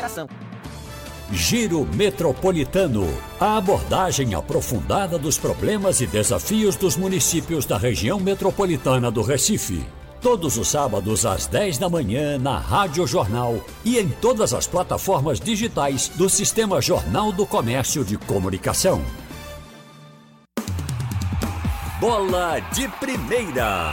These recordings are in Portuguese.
comunicação. Giro Metropolitano. A abordagem aprofundada dos problemas e desafios dos municípios da região metropolitana do Recife. Todos os sábados às 10 da manhã na Rádio Jornal e em todas as plataformas digitais do Sistema Jornal do Comércio de Comunicação. Bola de Primeira.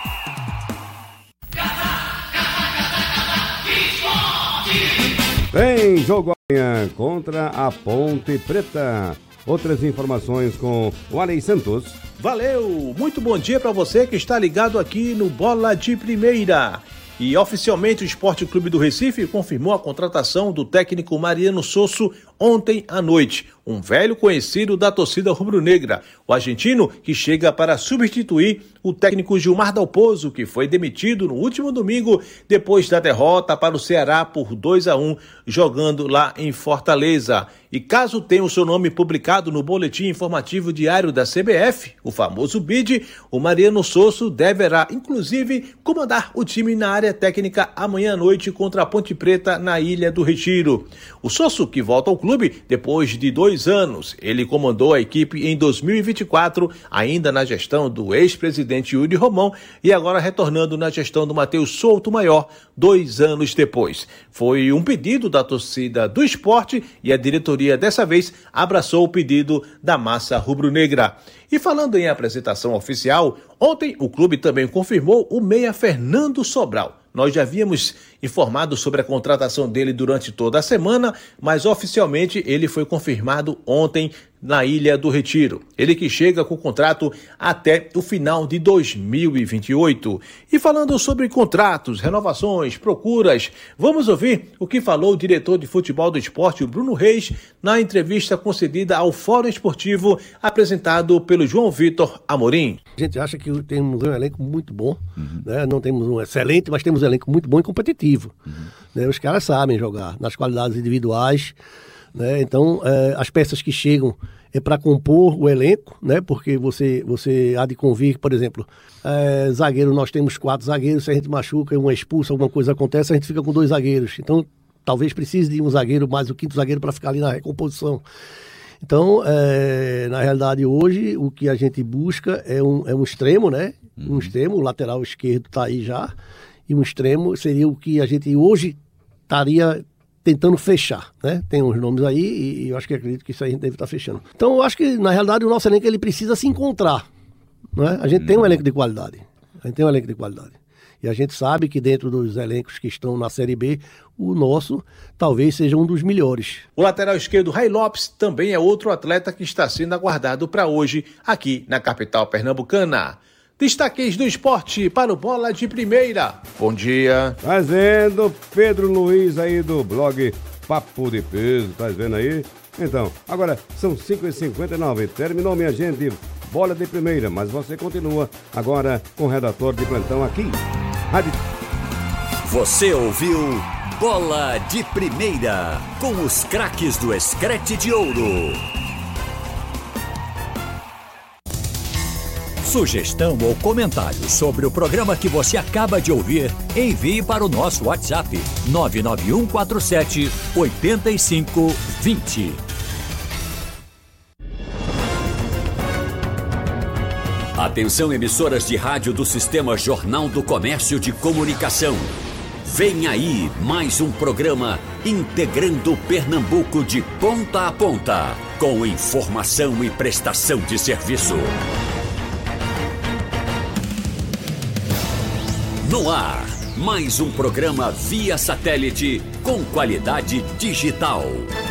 Tem jogo amanhã contra a Ponte Preta. Outras informações com o Alei Santos. Valeu! Muito bom dia para você que está ligado aqui no Bola de Primeira. E oficialmente o Esporte Clube do Recife confirmou a contratação do técnico Mariano Sosso ontem à noite, um velho conhecido da torcida rubro-negra, o argentino que chega para substituir o técnico Gilmar Dalpozo, que foi demitido no último domingo depois da derrota para o Ceará por 2-1, jogando lá em Fortaleza. E caso tenha o seu nome publicado no Boletim Informativo Diário da CBF, o famoso BID, o Mariano Sosso deverá, inclusive, comandar o time na área técnica amanhã à noite contra a Ponte Preta na Ilha do Retiro. O Sosso, que volta ao clube depois de 2 anos, ele comandou a equipe em 2024, ainda na gestão do ex-presidente Yuri Romão e agora retornando na gestão do Matheus Souto Maior, 2 anos depois. Foi um pedido da torcida do esporte e a diretoria dessa vez abraçou o pedido da massa rubro-negra. E falando em apresentação oficial, ontem o clube também confirmou o meia Fernando Sobral. Nós já havíamos informado sobre a contratação dele durante toda a semana, mas oficialmente ele foi confirmado ontem na Ilha do Retiro. Ele que chega com contrato até o final de 2028. E falando sobre contratos, renovações, procuras, vamos ouvir o que falou o diretor de futebol do esporte, o Bruno Reis, na entrevista concedida ao Fórum Esportivo apresentado pelo João Vitor Amorim. A gente acha que temos um elenco muito bom, né? Não temos um excelente, mas temos um elenco muito bom e competitivo. Né? Os caras sabem jogar nas qualidades individuais, né? Então, as peças que chegam é para compor o elenco, né? Porque você há de convir, por exemplo, zagueiro, nós temos 4 zagueiros, se a gente machuca, um é expulso, alguma coisa acontece, a gente fica com 2 zagueiros. Então, talvez precise de um zagueiro, mais o 5º zagueiro para ficar ali na recomposição. Então, na realidade, hoje, o que a gente busca é um extremo, né? Um extremo, o lateral esquerdo está aí já, e um extremo seria o que a gente hoje estaria tentando fechar, né? Tem uns nomes aí e eu acho que acredito que isso aí a gente deve estar fechando. Então, eu acho que, na realidade, o nosso elenco ele precisa se encontrar, né? A gente tem um elenco de qualidade. E a gente sabe que dentro dos elencos que estão na Série B, o nosso talvez seja um dos melhores. O lateral esquerdo, Ray Lopes, também é outro atleta que está sendo aguardado para hoje aqui na capital pernambucana. Destaques do esporte para o Bola de Primeira. Bom dia. Fazendo Pedro Luiz aí do blog Papo de Peso, tá vendo aí? Então, agora são 5h59, terminou minha gente, Bola de Primeira, mas você continua agora com o redator de plantão aqui. Você ouviu Bola de Primeira, com os craques do Escrete de Ouro. Sugestão ou comentário sobre o programa que você acaba de ouvir, envie para o nosso WhatsApp 99147-8520. Atenção, emissoras de rádio do Sistema Jornal do Comércio de Comunicação. Vem aí mais um programa integrando Pernambuco de ponta a ponta, com informação e prestação de serviço. No ar, mais um programa via satélite com qualidade digital.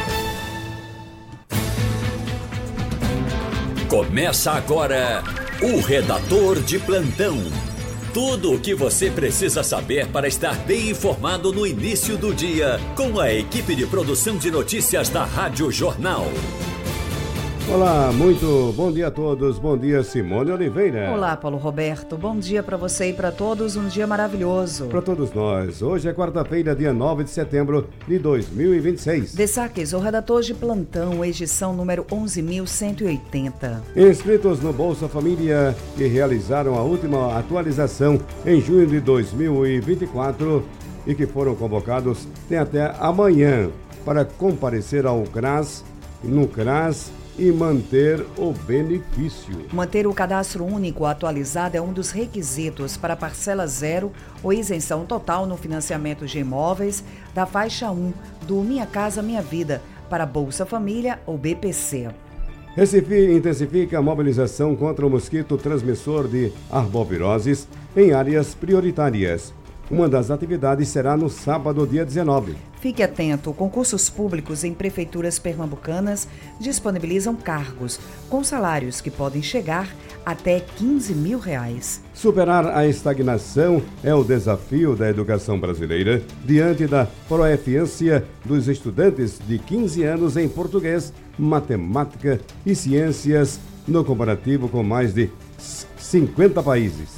Começa agora o Redator de Plantão. Tudo o que você precisa saber para estar bem informado no início do dia, com a equipe de produção de notícias da Rádio Jornal. Olá, muito bom dia a todos. Bom dia, Simone Oliveira. Olá, Paulo Roberto. Bom dia para você e para todos. Um dia maravilhoso. Para todos nós. Hoje é quarta-feira, dia 9 de setembro de 2026. Destaques: o redator de plantão, edição número 11.180. Inscritos no Bolsa Família que realizaram a última atualização em junho de 2024 e que foram convocados tem até amanhã para comparecer ao CRAS, no CRAS e manter o benefício. Manter o cadastro único atualizado é um dos requisitos para parcela zero ou isenção total no financiamento de imóveis da faixa 1 do Minha Casa Minha Vida para Bolsa Família ou BPC. Recife intensifica a mobilização contra o mosquito transmissor de arboviroses em áreas prioritárias. Uma das atividades será no sábado, dia 19. Fique atento, concursos públicos em prefeituras pernambucanas disponibilizam cargos com salários que podem chegar até R$15 mil. Superar a estagnação é o desafio da educação brasileira diante da proeficiência dos estudantes de 15 anos em português, matemática e ciências no comparativo com mais de 50 países.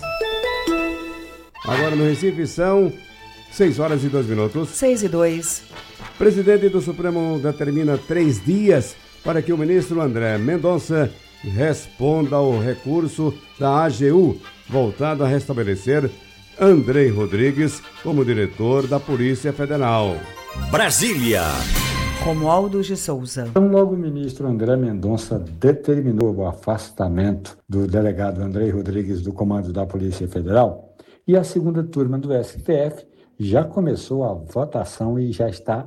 Agora no Recife são 6 horas e 2 minutos. 6 e 2. Presidente do Supremo determina 3 dias para que o ministro André Mendonça responda ao recurso da AGU voltado a restabelecer Andrei Rodrigues como diretor da Polícia Federal. Brasília. Romualdo de Souza. Então, logo o ministro André Mendonça determinou o afastamento do delegado Andrei Rodrigues do comando da Polícia Federal, e a segunda turma do STF já começou a votação e já está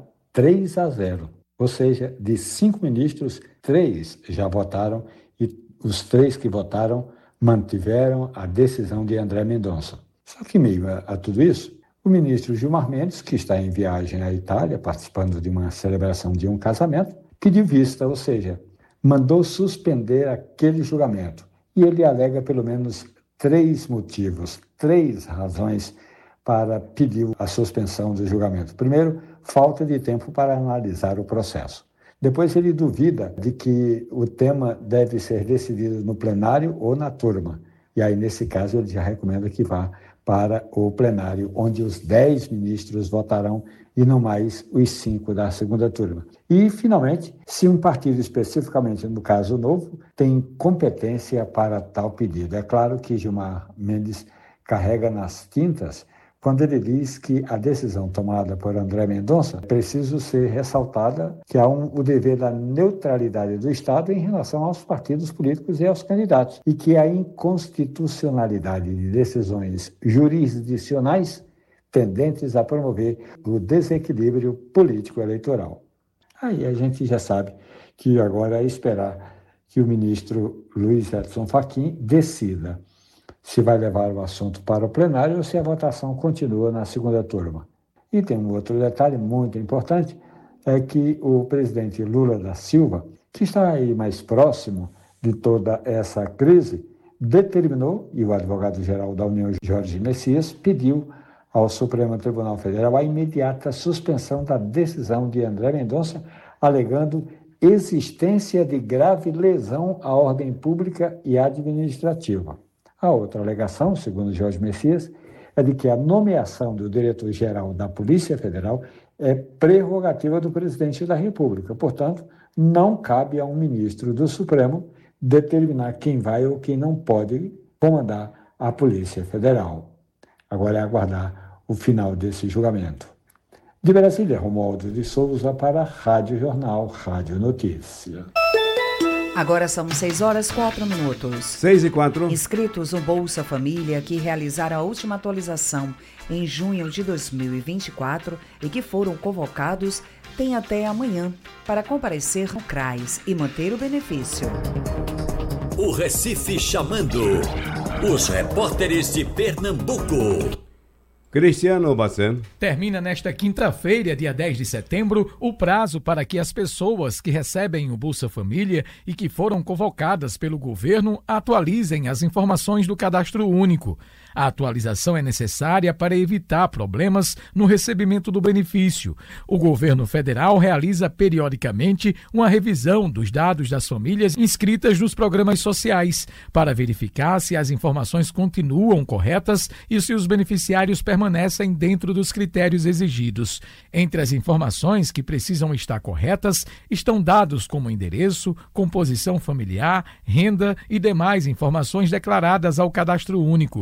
3-0. Ou seja, de 5 ministros, 3 já votaram e os 3 que votaram mantiveram a decisão de André Mendonça. Só que, meio a tudo isso, o ministro Gilmar Mendes, que está em viagem à Itália, participando de uma celebração de um casamento, pediu vista, ou seja, mandou suspender aquele julgamento. E ele alega pelo menos 3 motivos, 3 razões para pedir a suspensão do julgamento. Primeiro, falta de tempo para analisar o processo. Depois, ele duvida de que o tema deve ser decidido no plenário ou na turma. E aí, nesse caso, ele já recomenda que vá para o plenário, onde os 10 ministros votarão e não mais os 5 da segunda turma. E, finalmente, se um partido, especificamente no caso Novo, tem competência para tal pedido. É claro que Gilmar Mendes carrega nas tintas quando ele diz que a decisão tomada por André Mendonça precisa ser ressaltada que há o dever da neutralidade do Estado em relação aos partidos políticos e aos candidatos, e que a inconstitucionalidade de decisões jurisdicionais tendentes a promover o desequilíbrio político-eleitoral. Aí a gente já sabe que agora é esperar que o ministro Luiz Edson Fachin decida se vai levar o assunto para o plenário ou se a votação continua na segunda turma. E tem um outro detalhe muito importante, é que o presidente Lula da Silva, que está aí mais próximo de toda essa crise, determinou, e o advogado-geral da União, Jorge Messias, pediu ao Supremo Tribunal Federal a imediata suspensão da decisão de André Mendonça, alegando existência de grave lesão à ordem pública e administrativa. A outra alegação, segundo Jorge Messias, é de que a nomeação do diretor-geral da Polícia Federal é prerrogativa do presidente da República. Portanto, não cabe a um ministro do Supremo determinar quem vai ou quem não pode comandar a Polícia Federal. Agora é aguardar o final desse julgamento. De Brasília, Romualdo de Souza para a Rádio Jornal, Rádio Notícia. Agora são 6 horas 4 minutos. 6 e 4. Inscritos no Bolsa Família que realizaram a última atualização em junho de 2024 e que foram convocados têm até amanhã para comparecer no CRAS e manter o benefício. O Recife chamando. Os repórteres de Pernambuco. Cristiano Bacen. Termina nesta quinta-feira, dia 10 de setembro, o prazo para que as pessoas que recebem o Bolsa Família e que foram convocadas pelo governo atualizem as informações do Cadastro Único. A atualização é necessária para evitar problemas no recebimento do benefício. O governo federal realiza periodicamente uma revisão dos dados das famílias inscritas nos programas sociais para verificar se as informações continuam corretas e se os beneficiários permanecem dentro dos critérios exigidos. Entre as informações que precisam estar corretas estão dados como endereço, composição familiar, renda e demais informações declaradas ao Cadastro Único.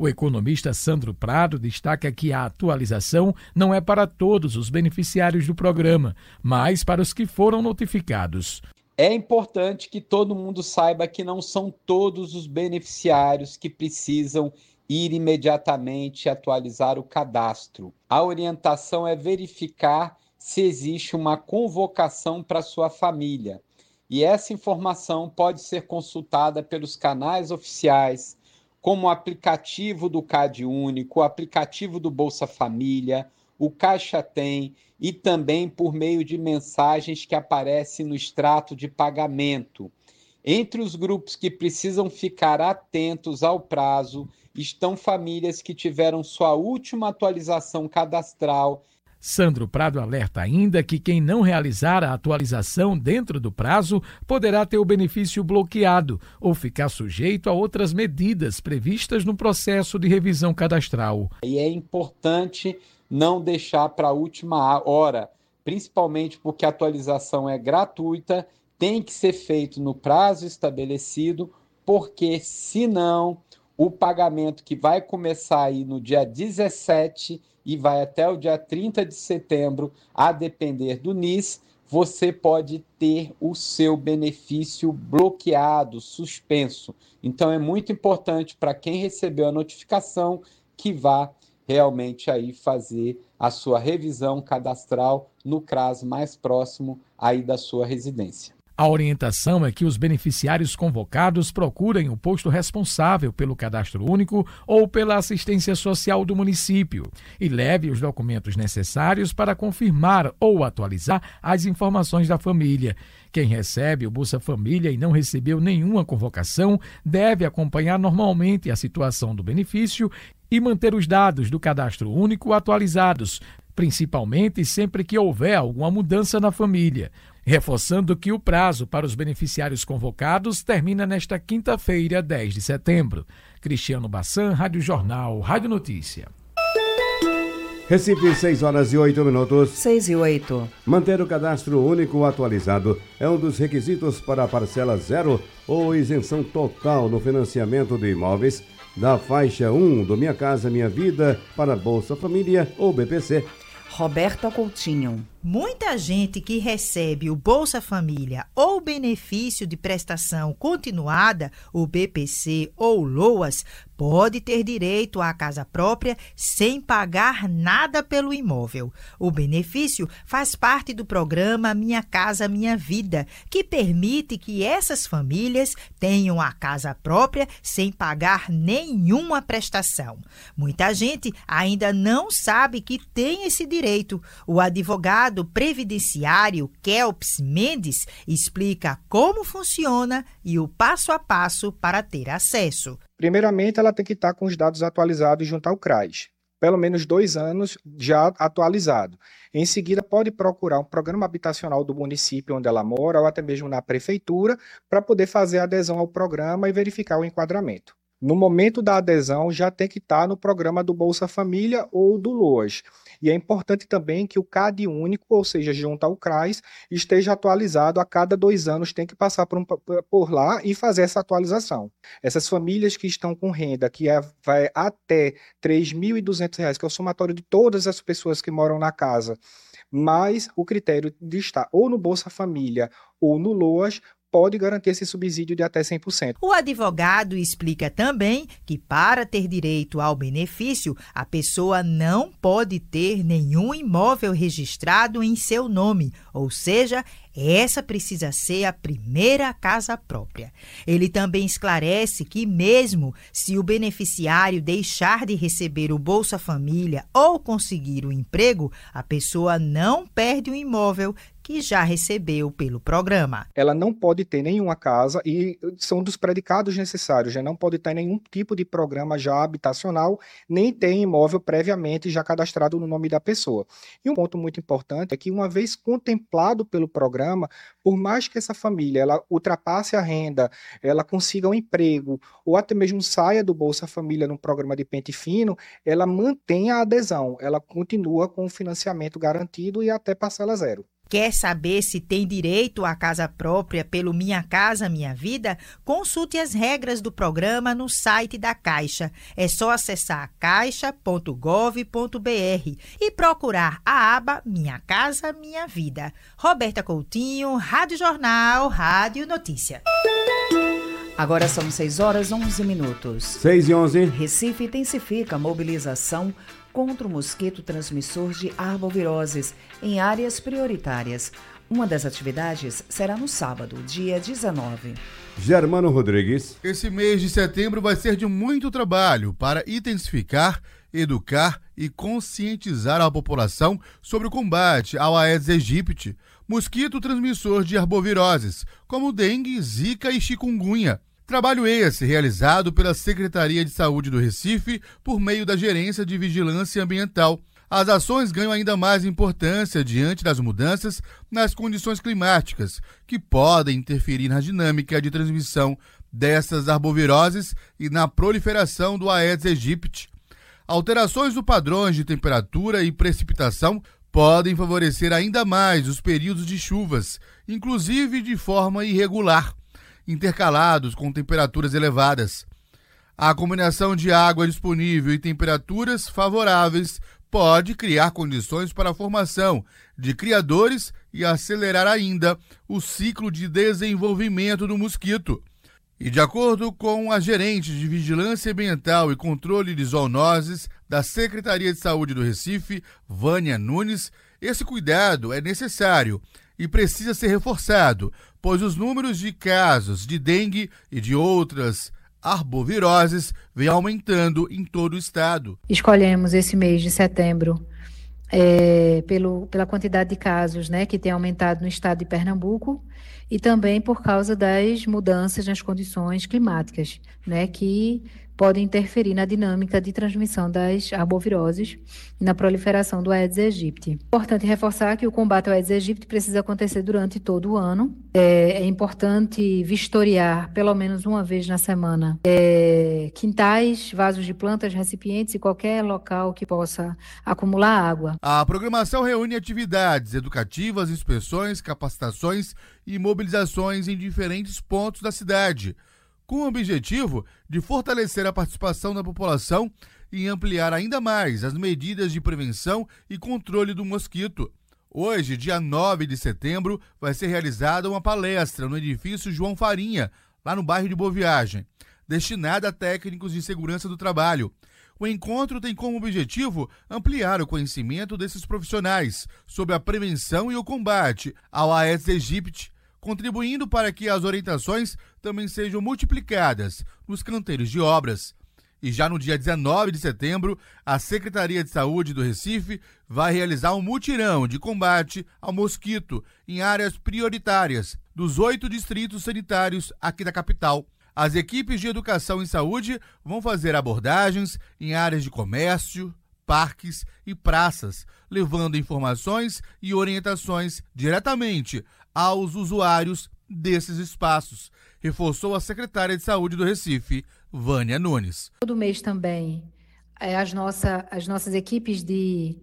O economista Sandro Prado destaca que a atualização não é para todos os beneficiários do programa, mas para os que foram notificados. É importante que todo mundo saiba que não são todos os beneficiários que precisam ir imediatamente atualizar o cadastro. A orientação é verificar se existe uma convocação para sua família. E essa informação pode ser consultada pelos canais oficiais, como o aplicativo do CadÚnico, o aplicativo do Bolsa Família, o Caixa Tem e também por meio de mensagens que aparecem no extrato de pagamento. Entre os grupos que precisam ficar atentos ao prazo estão famílias que tiveram sua última atualização cadastral. Sandro Prado alerta ainda que quem não realizar a atualização dentro do prazo poderá ter o benefício bloqueado ou ficar sujeito a outras medidas previstas no processo de revisão cadastral. E é importante não deixar para a última hora, principalmente porque a atualização é gratuita, tem que ser feito no prazo estabelecido, porque senão o pagamento que vai começar aí no dia 17 e vai até o dia 30 de setembro, a depender do NIS, você pode ter o seu benefício bloqueado, suspenso. Então é muito importante para quem recebeu a notificação que vá realmente aí fazer a sua revisão cadastral no CRAS mais próximo aí da sua residência. A orientação é que os beneficiários convocados procurem o posto responsável pelo cadastro único ou pela assistência social do município e leve os documentos necessários para confirmar ou atualizar as informações da família. Quem recebe o Bolsa Família e não recebeu nenhuma convocação deve acompanhar normalmente a situação do benefício e manter os dados do cadastro único atualizados, principalmente sempre que houver alguma mudança na família. Reforçando que o prazo para os beneficiários convocados termina nesta quinta-feira, 10 de setembro. Cristiano Bassan, Rádio Jornal, Rádio Notícia. Recife, 6 horas e 8 minutos. 6 e 8. Manter o cadastro único atualizado é um dos requisitos para a parcela zero ou isenção total no financiamento de imóveis da faixa 1 do Minha Casa Minha Vida para Bolsa Família ou BPC. Roberta Coutinho. Muita gente que recebe o Bolsa Família ou benefício de prestação continuada, o BPC ou LOAS, pode ter direito à casa própria sem pagar nada pelo imóvel. O benefício faz parte do programa Minha Casa Minha Vida, que permite que essas famílias tenham a casa própria sem pagar nenhuma prestação. Muita gente ainda não sabe que tem esse direito. O advogado previdenciário Kelps Mendes explica como funciona e o passo a passo para ter acesso. Primeiramente, ela tem que estar com os dados atualizados junto ao CRAS. Pelo menos 2 anos já atualizado. Em seguida, pode procurar um programa habitacional do município onde ela mora ou até mesmo na prefeitura para poder fazer a adesão ao programa e verificar o enquadramento. No momento da adesão, já tem que estar no programa do Bolsa Família ou do LOAS. E é importante também que o CadÚnico, ou seja, junto ao CRAS, esteja atualizado a cada 2 anos, tem que passar por lá e fazer essa atualização. Essas famílias que estão com renda, que vai até R$ 3.200, que é o somatório de todas as pessoas que moram na casa, mas o critério de estar ou no Bolsa Família ou no LOAS, pode garantir esse subsídio de até 100%. O advogado explica também que para ter direito ao benefício, a pessoa não pode ter nenhum imóvel registrado em seu nome, ou seja, essa precisa ser a primeira casa própria. Ele também esclarece que mesmo se o beneficiário deixar de receber o Bolsa Família ou conseguir um emprego, a pessoa não perde o imóvel que já recebeu pelo programa. Ela não pode ter nenhuma casa e são dos predicados necessários, já não pode ter nenhum tipo de programa já habitacional, nem ter imóvel previamente já cadastrado no nome da pessoa. E um ponto muito importante é que uma vez contemplado pelo programa, por mais que essa família ela ultrapasse a renda, ela consiga um emprego ou até mesmo saia do Bolsa Família num programa de pente fino, ela mantém a adesão, ela continua com o financiamento garantido e até parcela zero. Quer saber se tem direito à casa própria pelo Minha Casa Minha Vida? Consulte as regras do programa no site da Caixa. É só acessar caixa.gov.br e procurar a aba Minha Casa Minha Vida. Roberta Coutinho, Rádio Jornal, Rádio Notícia. Agora são 6h11. 6h11. Recife intensifica a mobilização contra o mosquito transmissor de arboviroses em áreas prioritárias. Uma das atividades será no sábado, dia 19. Germano Rodrigues. Esse mês de setembro vai ser de muito trabalho para intensificar, educar e conscientizar a população sobre o combate ao Aedes aegypti, mosquito transmissor de arboviroses, como dengue, zika e chikungunya. Trabalho esse realizado pela Secretaria de Saúde do Recife por meio da Gerência de Vigilância Ambiental. As ações ganham ainda mais importância diante das mudanças nas condições climáticas, que podem interferir na dinâmica de transmissão dessas arboviroses e na proliferação do Aedes aegypti. Alterações no padrões de temperatura e precipitação podem favorecer ainda mais os períodos de chuvas, inclusive de forma irregular, intercalados com temperaturas elevadas. A combinação de água disponível e temperaturas favoráveis pode criar condições para a formação de criadores e acelerar ainda o ciclo de desenvolvimento do mosquito. E de acordo com a gerente de Vigilância Ambiental e Controle de Zoonoses da Secretaria de Saúde do Recife, Vânia Nunes, esse cuidado é necessário e precisa ser reforçado, pois os números de casos de dengue e de outras arboviroses vem aumentando em todo o estado. Escolhemos esse mês de setembro pela quantidade de casos, né, que tem aumentado no estado de Pernambuco e também por causa das mudanças nas condições climáticas, né, que podem interferir na dinâmica de transmissão das arboviroses e na proliferação do Aedes aegypti. Importante reforçar que o combate ao Aedes aegypti precisa acontecer durante todo o ano. É importante vistoriar pelo menos uma vez na semana quintais, vasos de plantas, recipientes e qualquer local que possa acumular água. A programação reúne atividades educativas, inspeções, capacitações e mobilizações em diferentes pontos da cidade, com o objetivo de fortalecer a participação da população e ampliar ainda mais as medidas de prevenção e controle do mosquito. Hoje, dia 9 de setembro, vai ser realizada uma palestra no edifício João Farinha, lá no bairro de Boa Viagem, destinada a técnicos de segurança do trabalho. O encontro tem como objetivo ampliar o conhecimento desses profissionais sobre a prevenção e o combate ao Aedes aegypti, contribuindo para que as orientações também sejam multiplicadas nos canteiros de obras. E já no dia 19 de setembro, a Secretaria de Saúde do Recife vai realizar um mutirão de combate ao mosquito em áreas prioritárias dos 8 distritos sanitários aqui da capital. As equipes de educação em saúde vão fazer abordagens em áreas de comércio, parques e praças, levando informações e orientações diretamente aos usuários desses espaços, reforçou a secretária de Saúde do Recife, Vânia Nunes. Todo mês também as nossas equipes de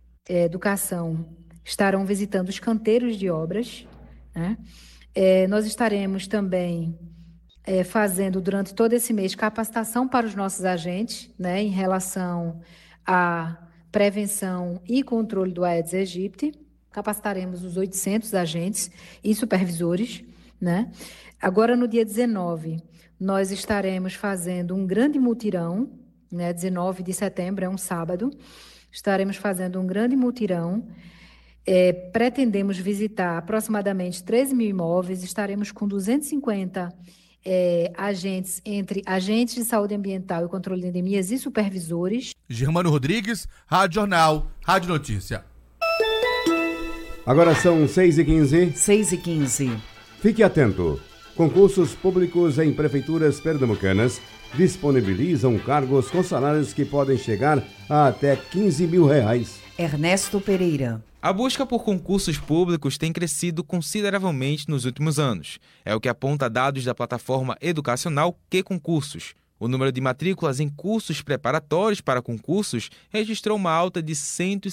educação estarão visitando os canteiros de obras, né? Nós estaremos também fazendo durante todo esse mês capacitação para os nossos agentes, né, em relação à prevenção e controle do Aedes aegypti. Capacitaremos os 800 agentes e supervisores, né? Agora, no dia 19, nós estaremos fazendo um grande mutirão, né? 19 de setembro, é um sábado. Estaremos fazendo um grande mutirão. Pretendemos visitar aproximadamente 13 mil imóveis. Estaremos com 250 agentes, entre agentes de saúde ambiental e controle de endemias e supervisores. Germano Rodrigues, Rádio Jornal, Rádio Notícia. Agora são 6h15. 6h15. Fique atento. Concursos públicos em prefeituras pernambucanas disponibilizam cargos com salários que podem chegar a até R$15 mil. Ernesto Pereira. A busca por concursos públicos tem crescido consideravelmente nos últimos anos. É o que aponta dados da plataforma educacional Que Concursos. O número de matrículas em cursos preparatórios para concursos registrou uma alta de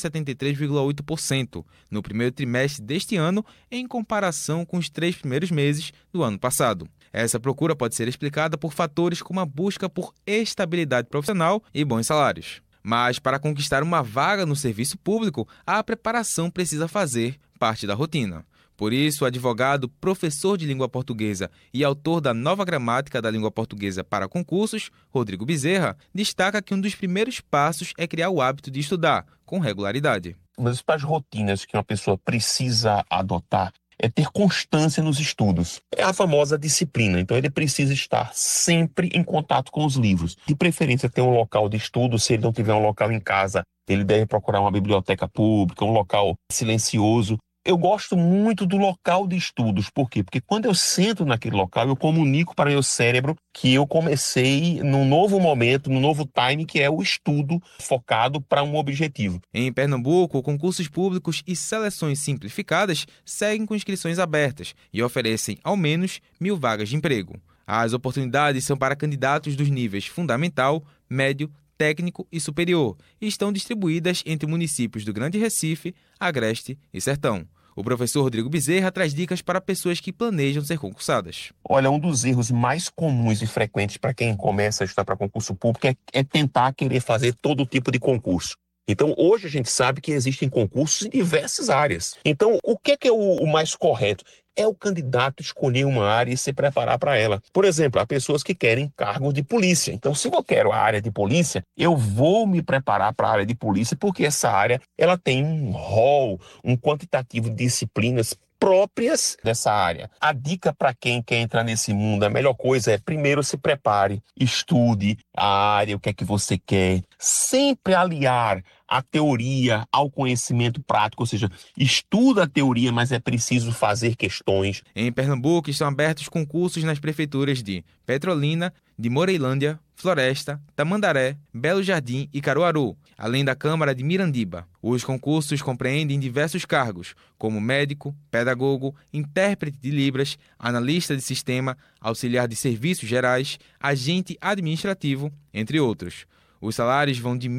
173,8% no primeiro trimestre deste ano, em comparação com os 3 primeiros meses do ano passado. Essa procura pode ser explicada por fatores como a busca por estabilidade profissional e bons salários. Mas, para conquistar uma vaga no serviço público, a preparação precisa fazer parte da rotina. Por isso, o advogado, professor de língua portuguesa e autor da nova gramática da língua portuguesa para concursos, Rodrigo Bezerra, destaca que um dos primeiros passos é criar o hábito de estudar, com regularidade. Uma das principais rotinas que uma pessoa precisa adotar é ter constância nos estudos. É a famosa disciplina. Então, ele precisa estar sempre em contato com os livros. De preferência, ter um local de estudo. Se ele não tiver um local em casa, ele deve procurar uma biblioteca pública, um local silencioso. Eu gosto muito do local de estudos. Por quê? Porque quando eu sento naquele local, eu comunico para o meu cérebro que eu comecei num novo momento, num novo time, que é o estudo focado para um objetivo. Em Pernambuco, concursos públicos e seleções simplificadas seguem com inscrições abertas e oferecem ao menos 1.000 vagas de emprego. As oportunidades são para candidatos dos níveis fundamental, médio, técnico e superior e estão distribuídas entre municípios do Grande Recife, Agreste e Sertão. O professor Rodrigo Bezerra traz dicas para pessoas que planejam ser concursadas. Olha, um dos erros mais comuns e frequentes para quem começa a estudar para concurso público é tentar querer fazer todo tipo de concurso. Então, hoje a gente sabe que existem concursos em diversas áreas. Então, o que é o mais correto? É o candidato escolher uma área e se preparar para ela. Por exemplo, há pessoas que querem cargo de polícia. Então, se eu quero a área de polícia, eu vou me preparar para a área de polícia, porque essa área ela tem um rol, um quantitativo de disciplinas próprias dessa área. A dica para quem quer entrar nesse mundo, a melhor coisa é, primeiro, se prepare, estude a área, o que é que você quer. Sempre aliar a teoria ao conhecimento prático, ou seja, estuda a teoria, mas é preciso fazer questões. Em Pernambuco estão abertos concursos nas prefeituras de Petrolina, de Moreilândia, Floresta, Tamandaré, Belo Jardim e Caruaru, além da Câmara de Mirandiba. Os concursos compreendem diversos cargos, como médico, pedagogo, intérprete de Libras, analista de sistema, auxiliar de serviços gerais, agente administrativo, entre outros. Os salários vão de R$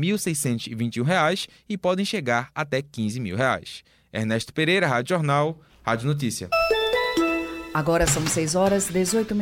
1.621 e podem chegar até R$ 15.000. Ernesto Pereira, Rádio Jornal, Rádio Notícia. Agora são 6h18.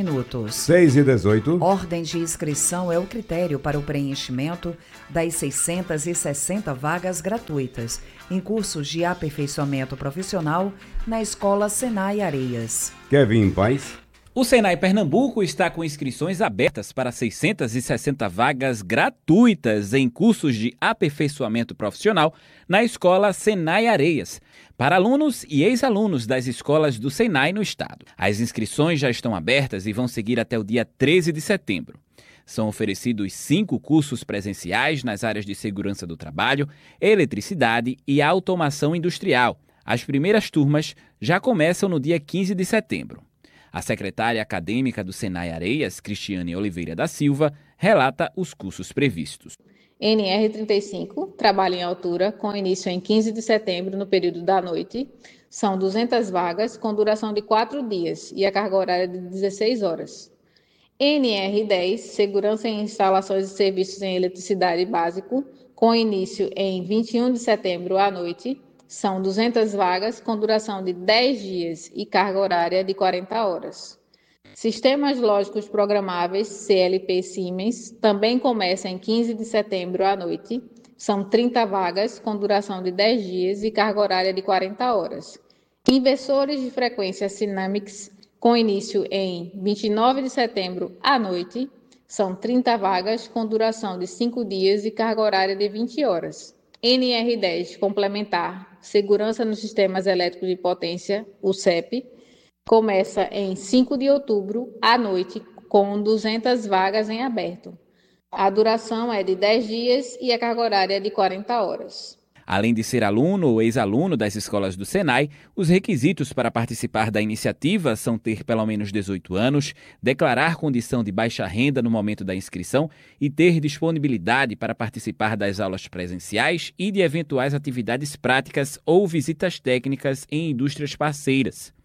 6h18. Ordem de inscrição é o critério para o preenchimento das 660 vagas gratuitas em cursos de aperfeiçoamento profissional na Escola Senai Areias. Kevin Paz. O Senai Pernambuco está com inscrições abertas para 660 vagas gratuitas em cursos de aperfeiçoamento profissional na Escola Senai Areias, para alunos e ex-alunos das escolas do Senai no estado. As inscrições já estão abertas e vão seguir até o dia 13 de setembro. São oferecidos 5 cursos presenciais nas áreas de segurança do trabalho, eletricidade e automação industrial. As primeiras turmas já começam no dia 15 de setembro. A secretária acadêmica do Senai Areias, Cristiane Oliveira da Silva, relata os cursos previstos. NR35, trabalho em altura, com início em 15 de setembro, no período da noite. São 200 vagas, com duração de 4 dias e a carga horária de 16 horas. NR10, segurança em instalações e serviços em eletricidade básico, com início em 21 de setembro à noite. São 200 vagas com duração de 10 dias e carga horária de 40 horas. Sistemas Lógicos Programáveis, CLP Siemens, também começa em 15 de setembro à noite. São 30 vagas com duração de 10 dias e carga horária de 40 horas. Inversores de frequência Synamics, com início em 29 de setembro à noite. São 30 vagas com duração de 5 dias e carga horária de 20 horas. NR10 complementar, segurança nos sistemas elétricos de potência, o CEP, começa em 5 de outubro à noite, com 200 vagas em aberto. A duração é de 10 dias e a carga horária é de 40 horas. Além de ser aluno ou ex-aluno das escolas do Senai, os requisitos para participar da iniciativa são ter pelo menos 18 anos, declarar condição de baixa renda no momento da inscrição e ter disponibilidade para participar das aulas presenciais e de eventuais atividades práticas ou visitas técnicas em indústrias parceiras.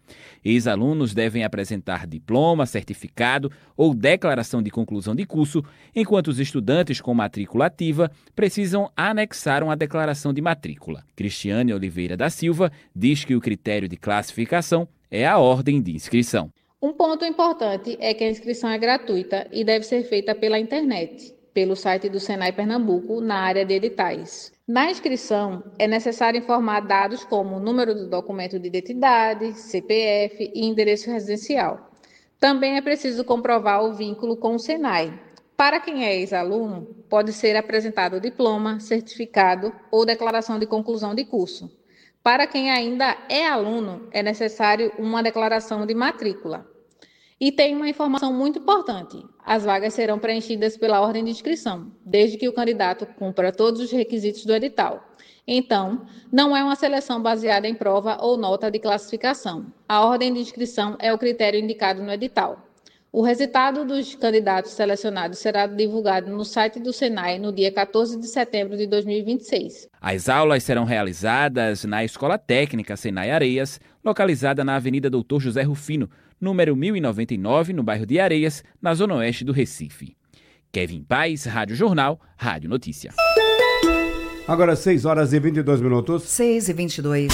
Ex-alunos devem apresentar diploma, certificado ou declaração de conclusão de curso, enquanto os estudantes com matrícula ativa precisam anexar uma declaração de matrícula. Cristiane Oliveira da Silva diz que o critério de classificação é a ordem de inscrição. Um ponto importante é que a inscrição é gratuita e deve ser feita pela internet, pelo site do Senai Pernambuco, na área de editais. Na inscrição, é necessário informar dados como o número do documento de identidade, CPF e endereço residencial. Também é preciso comprovar o vínculo com o Senai. Para quem é ex-aluno, pode ser apresentado diploma, certificado ou declaração de conclusão de curso. Para quem ainda é aluno, é necessário uma declaração de matrícula. E tem uma informação muito importante: as vagas serão preenchidas pela ordem de inscrição, desde que o candidato cumpra todos os requisitos do edital. Então, não é uma seleção baseada em prova ou nota de classificação. A ordem de inscrição é o critério indicado no edital. O resultado dos candidatos selecionados será divulgado no site do Senai no dia 14 de setembro de 2026. As aulas serão realizadas na Escola Técnica Senai Areias, localizada na Avenida Doutor José Rufino, número 1099, no bairro de Areias, na zona oeste do Recife. Kevin Paz, Rádio Jornal, Rádio Notícia. Agora 6 horas e 22 minutos. 6h22.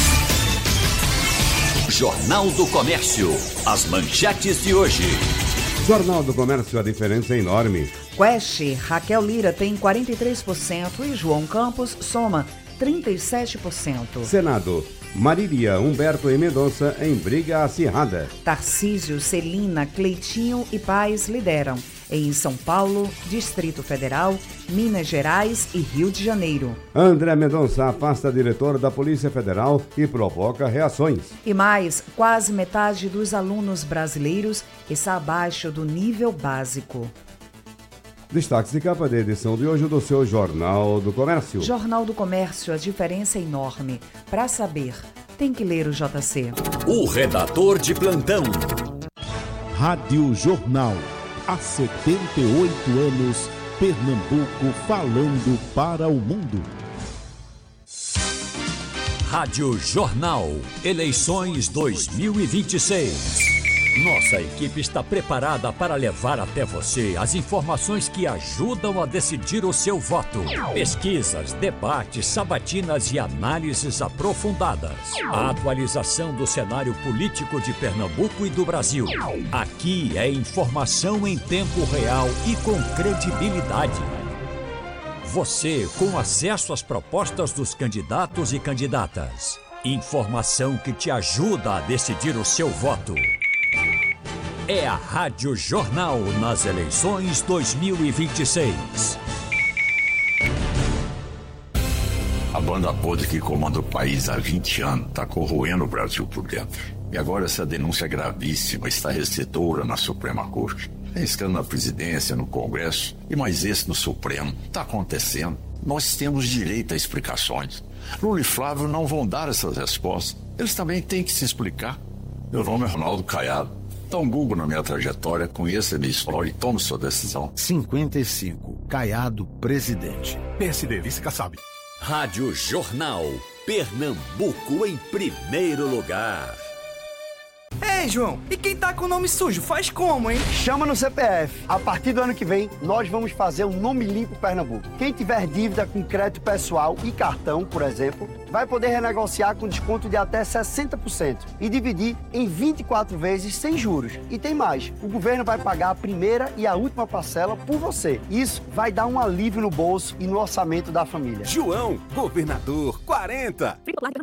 Jornal do Comércio. As manchetes de hoje. Jornal do Comércio, a diferença é enorme. Quest, Raquel Lira tem 43% e João Campos soma 37%. Senado, Marília, Humberto e Mendonça em briga acirrada. Tarcísio, Celina, Cleitinho e Paz lideram. Em São Paulo, Distrito Federal, Minas Gerais e Rio de Janeiro. André Mendonça afasta diretor da Polícia Federal e provoca reações. E mais, quase metade dos alunos brasileiros está abaixo do nível básico. Destaques de capa de edição de hoje do seu Jornal do Comércio. Jornal do Comércio, a diferença é enorme. Para saber, tem que ler o JC. O redator de plantão. Rádio Jornal. Há 78 anos, Pernambuco falando para o mundo. Rádio Jornal. Eleições 2026. Nossa equipe está preparada para levar até você as informações que ajudam a decidir o seu voto. Pesquisas, debates, sabatinas e análises aprofundadas. A atualização do cenário político de Pernambuco e do Brasil. Aqui é informação em tempo real e com credibilidade. Você com acesso às propostas dos candidatos e candidatas. Informação que te ajuda a decidir o seu voto. É a Rádio Jornal nas eleições 2026. A banda podre que comanda o país há 20 anos está corroendo o Brasil por dentro. E agora essa denúncia gravíssima está restritora na Suprema Corte. É escândalo na presidência, no Congresso e mais esse no Supremo. Está acontecendo. Nós temos direito a explicações. Lula e Flávio não vão dar essas respostas. Eles também têm que se explicar. Meu nome é Ronaldo Caiado. Dá um Google na minha trajetória, conheça a minha história e tome sua decisão. 55. Caiado, presidente. PSD, vice-Kassab. Rádio Jornal. Pernambuco em primeiro lugar. Ei, João, e quem tá com o nome sujo faz como, hein? Chama no CPF. A partir do ano que vem, nós vamos fazer um nome limpo Pernambuco. Quem tiver dívida com crédito pessoal e cartão, por exemplo, vai poder renegociar com desconto de até 60% e dividir em 24 vezes sem juros. E tem mais, o governo vai pagar a primeira e a última parcela por você. Isso vai dar um alívio no bolso e no orçamento da família. João, governador 40.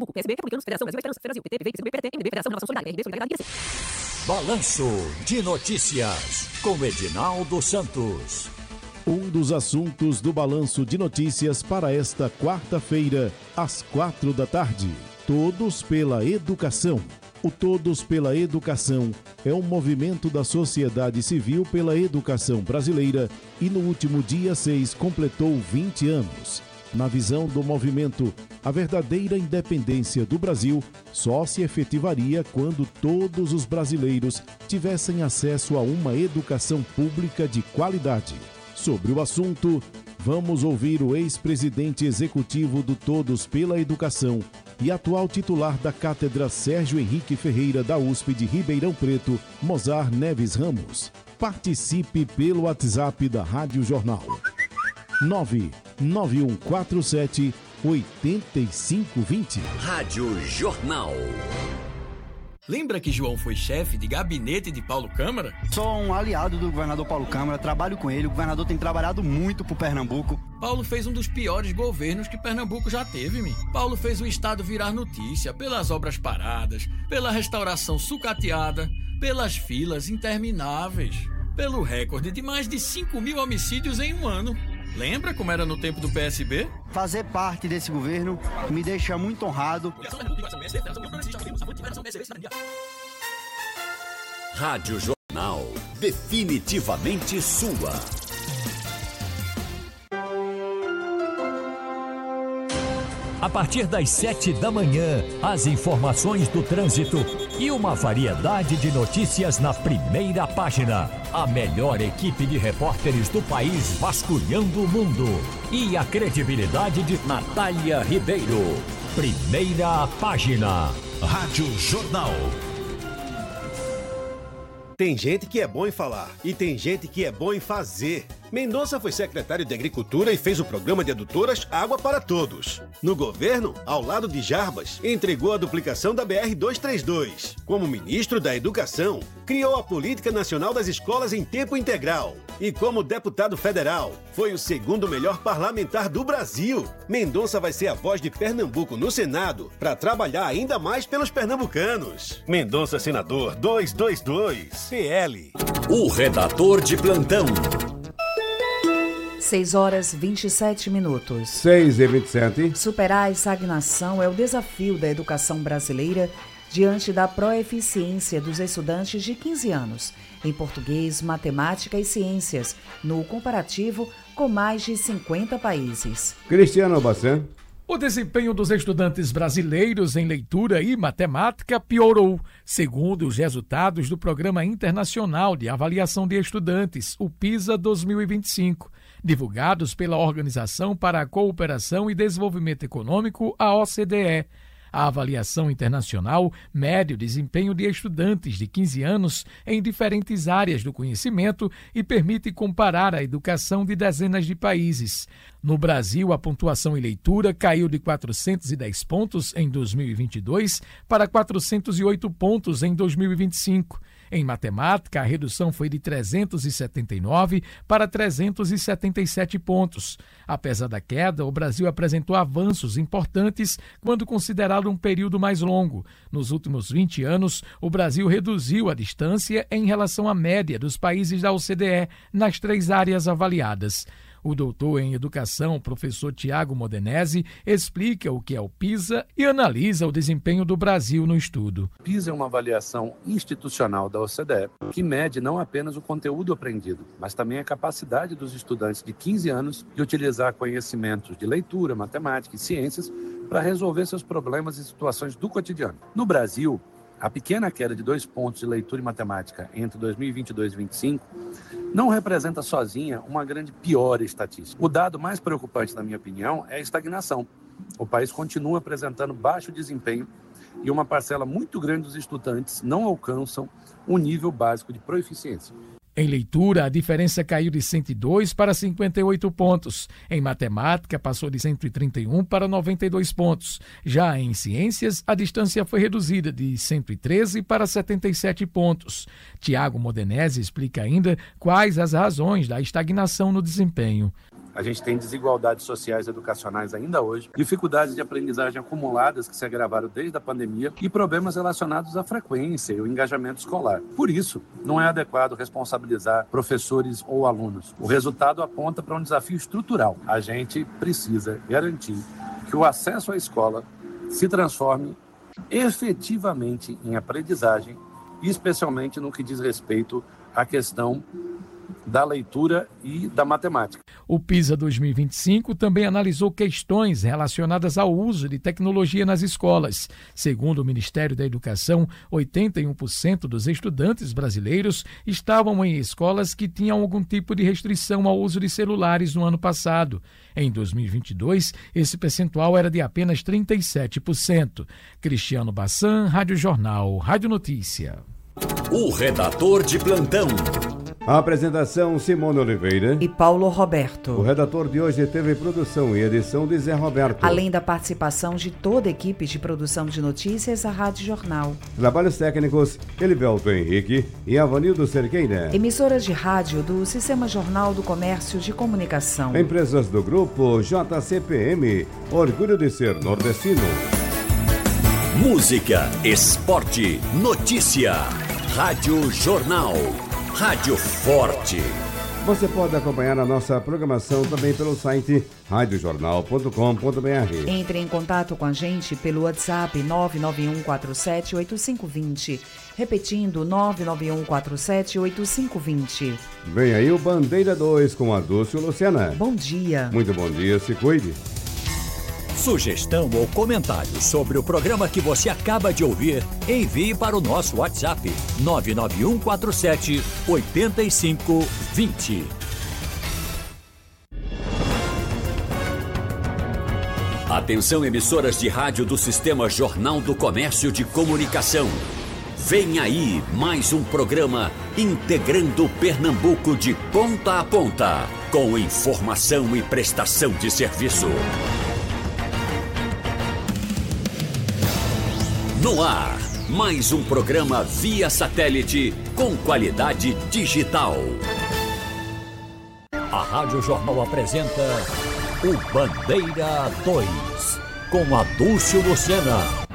Balanço de Notícias, com Edinaldo Santos. Um dos assuntos do Balanço de Notícias para esta quarta-feira, às 16h. Todos pela Educação. O Todos pela Educação é um movimento da sociedade civil pela educação brasileira e no último dia 6 completou 20 anos. Na visão do movimento, a verdadeira independência do Brasil só se efetivaria quando todos os brasileiros tivessem acesso a uma educação pública de qualidade. Sobre o assunto, vamos ouvir o ex-presidente executivo do Todos pela Educação, e atual titular da Cátedra Sérgio Henrique Ferreira da USP de Ribeirão Preto, Mozar Neves Ramos. Participe pelo WhatsApp da Rádio Jornal. 99147 8520. Rádio Jornal. Lembra que João foi chefe de gabinete de Paulo Câmara? Sou um aliado do governador Paulo Câmara, trabalho com ele. O governador tem trabalhado muito por Pernambuco. Paulo fez um dos piores governos que Pernambuco já teve, mi. Paulo fez o estado virar notícia pelas obras paradas, pela restauração sucateada, pelas filas intermináveis, pelo recorde de mais de 5.000 homicídios em um ano. Lembra como era no tempo do PSB? Fazer parte desse governo me deixa muito honrado. Rádio Jornal, definitivamente sua. A partir das 7 da manhã, as informações do trânsito e uma variedade de notícias na primeira página. A melhor equipe de repórteres do país vasculhando o mundo. E a credibilidade de Natália Ribeiro. Primeira página. Rádio Jornal. Tem gente que é bom em falar e tem gente que é bom em fazer. Mendonça foi secretário de Agricultura e fez o programa de adutoras Água para Todos. No governo, ao lado de Jarbas, entregou a duplicação da BR-232. Como ministro da Educação, criou a Política Nacional das Escolas em Tempo Integral. E como deputado federal, foi o segundo melhor parlamentar do Brasil. Mendonça vai ser a voz de Pernambuco no Senado para trabalhar ainda mais pelos pernambucanos. Mendonça, senador 222, PL. O redator de plantão. 6 horas 27 minutos. 6h27. Superar a estagnação é o desafio da educação brasileira diante da proeficiência dos estudantes de 15 anos em português, matemática e ciências, no comparativo com mais de 50 países. Cristiano Bacen. O desempenho dos estudantes brasileiros em leitura e matemática piorou, segundo os resultados do Programa Internacional de Avaliação de Estudantes, o PISA 2025, divulgados pela Organização para a Cooperação e Desenvolvimento Econômico, a OCDE. A avaliação internacional mede o desempenho de estudantes de 15 anos em diferentes áreas do conhecimento e permite comparar a educação de dezenas de países. No Brasil, a pontuação em leitura caiu de 410 pontos em 2022 para 408 pontos em 2025. Em matemática, a redução foi de 379 para 377 pontos. Apesar da queda, o Brasil apresentou avanços importantes quando considerado um período mais longo. Nos últimos 20 anos, o Brasil reduziu a distância em relação à média dos países da OCDE nas 3 áreas avaliadas. O doutor em educação, professor Tiago Modenese, explica o que é o PISA e analisa o desempenho do Brasil no estudo. PISA é uma avaliação institucional da OCDE que mede não apenas o conteúdo aprendido, mas também a capacidade dos estudantes de 15 anos de utilizar conhecimentos de leitura, matemática e ciências para resolver seus problemas e situações do cotidiano. No Brasil, a pequena queda de 2 pontos de leitura e matemática entre 2022 e 2025 não representa sozinha uma grande piora estatística. O dado mais preocupante, na minha opinião, é a estagnação. O país continua apresentando baixo desempenho e uma parcela muito grande dos estudantes não alcançam um nível básico de proficiência. Em leitura, a diferença caiu de 102 para 58 pontos. Em matemática, passou de 131 para 92 pontos. Já em ciências, a distância foi reduzida de 113 para 77 pontos. Tiago Modenese explica ainda quais as razões da estagnação no desempenho. A gente tem desigualdades sociais e educacionais ainda hoje, dificuldades de aprendizagem acumuladas que se agravaram desde a pandemia e problemas relacionados à frequência e ao engajamento escolar. Por isso, não é adequado responsabilizar professores ou alunos. O resultado aponta para um desafio estrutural. A gente precisa garantir que o acesso à escola se transforme efetivamente em aprendizagem, especialmente no que diz respeito à questão da leitura e da matemática. O PISA 2025 também analisou questões relacionadas ao uso de tecnologia nas escolas. Segundo o Ministério da Educação, 81% dos estudantes brasileiros estavam em escolas que tinham algum tipo de restrição ao uso de celulares no ano passado. Em 2022, esse percentual era de apenas 37%. Cristiano Bassan, Rádio Jornal, Rádio Notícia. O redator de plantão. A apresentação Simone Oliveira e Paulo Roberto. O redator de hoje teve produção e edição de Zé Roberto. Além da participação de toda a equipe de produção de notícias, a Rádio Jornal. Trabalhos técnicos, Elivelto Henrique e Avanildo Cerqueira. Emissoras de rádio do Sistema Jornal do Comércio de Comunicação. Empresas do Grupo JCPM, orgulho de ser nordestino. Música, esporte, notícia. Rádio Jornal. Rádio Forte. Você pode acompanhar a nossa programação também pelo site radiojornal.com.br. Entre em contato com a gente pelo WhatsApp 991478520. Repetindo, 991478520. Vem aí o Bandeira 2 com a Dulce Luciana. Bom dia. Muito bom dia, se cuide. Sugestão ou comentário sobre o programa que você acaba de ouvir, envie para o nosso WhatsApp 991478520. Atenção, emissoras de rádio do Sistema Jornal do Comércio de Comunicação. Vem aí mais um programa integrando Pernambuco de ponta a ponta, com informação e prestação de serviço. No ar, mais um programa via satélite com qualidade digital. A Rádio Jornal apresenta o Bandeira 2, com a Dulce Luciana.